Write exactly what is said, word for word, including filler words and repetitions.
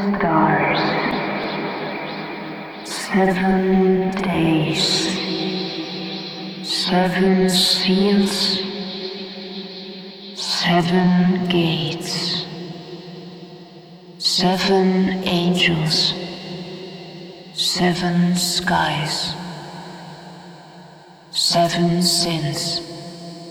stars, seven days, seven seals, seven gates, seven angels, seven skies, seven sins.